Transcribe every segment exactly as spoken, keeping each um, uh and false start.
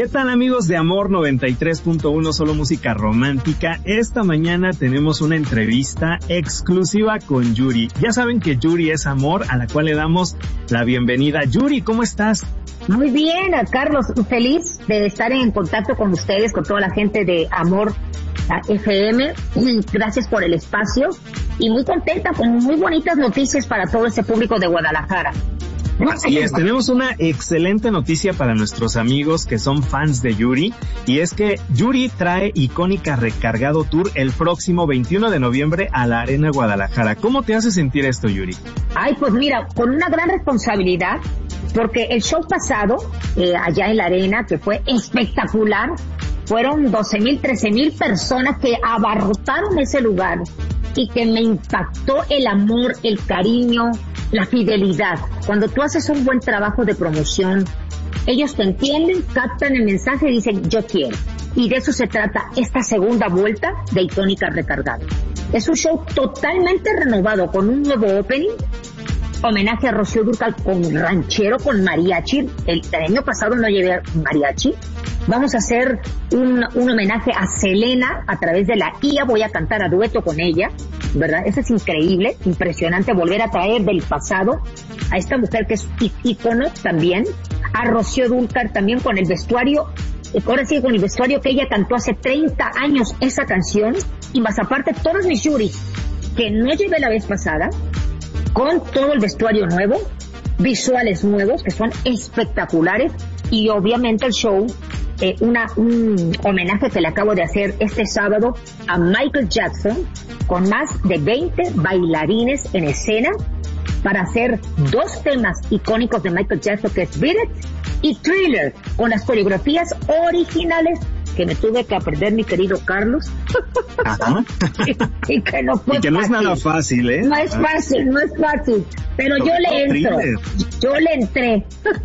¿Qué tal, amigos de Amor noventa y tres punto uno, solo música romántica? Esta mañana tenemos una entrevista exclusiva con Yuri. Ya saben que Yuri es amor, a la cual le damos la bienvenida. Yuri, ¿cómo estás? Muy bien, Carlos, feliz de estar en contacto con ustedes, con toda la gente de Amor F M. Gracias por el espacio y muy contenta con muy bonitas noticias para todo ese público de Guadalajara. Así es, tenemos una excelente noticia para nuestros amigos que son fans de Yuri, y es que Yuri trae Icónica Recargado Tour el próximo veintiuno de noviembre a la Arena Guadalajara. ¿Cómo te hace sentir esto, Yuri? Ay, pues mira, con una gran responsabilidad, porque el show pasado, eh, allá en la Arena, que fue espectacular, fueron doce mil, trece mil personas que abarrotaron ese lugar y que me impactó el amor, el cariño, la fidelidad. Cuando tú haces un buen trabajo de promoción, ellos te entienden, captan el mensaje y dicen, yo quiero. Y de eso se trata esta segunda vuelta de Icónica Recargado. Es un show totalmente renovado, con un nuevo opening, homenaje a Rocío Dúrcal con ranchero, con mariachi. El, el año pasado no llevé mariachi. Vamos a hacer un, un homenaje a Selena a través de la I A. Voy a cantar a dueto con ella, ¿verdad? Eso es increíble, impresionante, volver a traer del pasado a esta mujer que es ícono también, a Rocío Dúrcal también con el vestuario, ahora sí con el vestuario que ella cantó hace treinta años esa canción, y más aparte todos mis Yuri que no llevé la vez pasada, con todo el vestuario nuevo, visuales nuevos que son espectaculares, y obviamente el show, eh, una un homenaje que le acabo de hacer este sábado a Michael Jackson, con más de veinte bailarines en escena para hacer dos temas icónicos de Michael Jackson, que es Beat It y Thriller, con las coreografías originales que me tuve que aprender, mi querido Carlos. Ajá. y, y que no fue y que no fácil. es nada fácil, ¿eh? No es fácil, no es fácil. Pero yo le entro. Thriller. Yo le entré.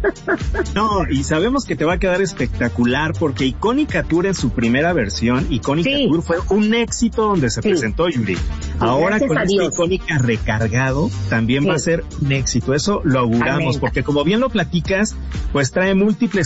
No, y sabemos que te va a quedar espectacular, porque Icónica Tour en su primera versión, Icónica sí. Tour fue un éxito donde se sí. presentó Yuri. Sí, ahora con este Icónica Recargado también sí. va a ser un éxito. Eso lo auguramos, amén, porque como bien lo platicas, pues trae múltiples